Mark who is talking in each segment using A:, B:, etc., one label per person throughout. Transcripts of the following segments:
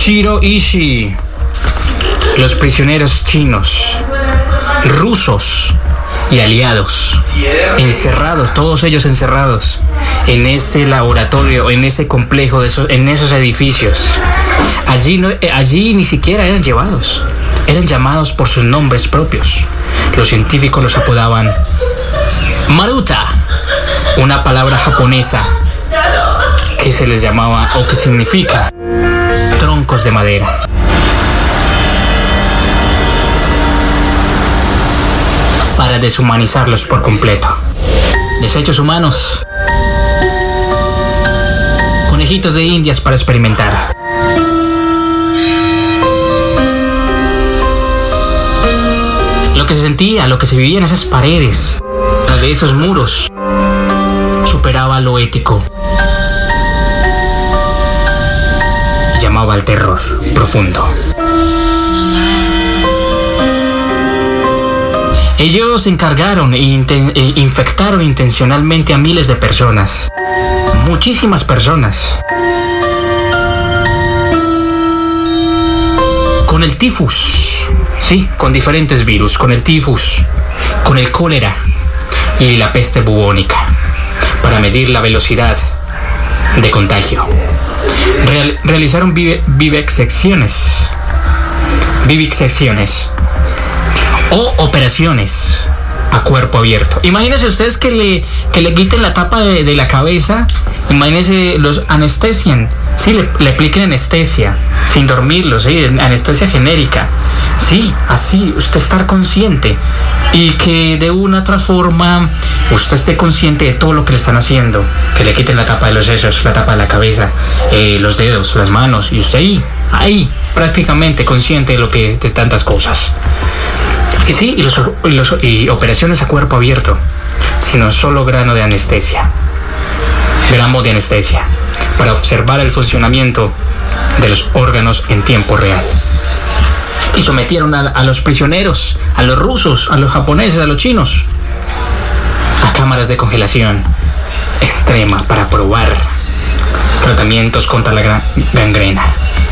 A: Shiroishi. Los prisioneros chinos, rusos y aliados, encerrados, todos ellos encerrados en ese laboratorio, en ese complejo, en esos edificios. Allí ni siquiera eran llevados, eran llamados por sus nombres propios. Los científicos los apodaban Maruta, una palabra japonesa que se les llamaba o que significa troncos de madera. Para deshumanizarlos por completo. Desechos humanos. Conejitos de indias para experimentar. Lo que se sentía, lo que se vivía en esas paredes, tras de esos muros, superaba lo ético. Llamaba al terror profundo. Ellos se encargaron e infectaron intencionalmente a miles de personas. Muchísimas personas. Con el tifus. Sí, con diferentes virus. Con el tifus, con el cólera y la peste bubónica. Para medir la velocidad de contagio. Realizaron vivisecciones. O operaciones a cuerpo abierto. Imagínense ustedes que le quiten la tapa de la cabeza. Imagínense, los anestesian. Sí, le apliquen anestesia sin dormirlos, ¿sí? Anestesia genérica. Sí, así, usted estar consciente. Y que de una otra forma usted esté consciente de todo lo que le están haciendo. Que le quiten la tapa de los sesos, la tapa de la cabeza, los dedos, las manos. Y usted ahí, prácticamente consciente de tantas cosas. Y sí, y operaciones a cuerpo abierto, sino solo gramo de anestesia, para observar el funcionamiento de los órganos en tiempo real. Y sometieron a los prisioneros, a los rusos, a los japoneses, a los chinos, a cámaras de congelación extrema para probar tratamientos contra la gangrena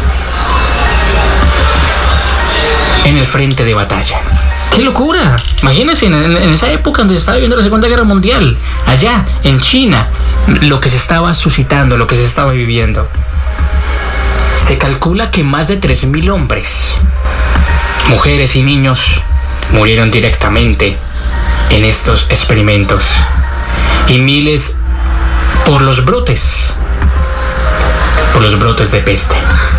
A: en el frente de batalla. ¡Qué locura! Imagínense en esa época donde se estaba viviendo la Segunda Guerra Mundial, allá en China, lo que se estaba suscitando, lo que se estaba viviendo. Se calcula que más de 3.000 hombres, mujeres y niños murieron directamente en estos experimentos. Y miles por los brotes de peste.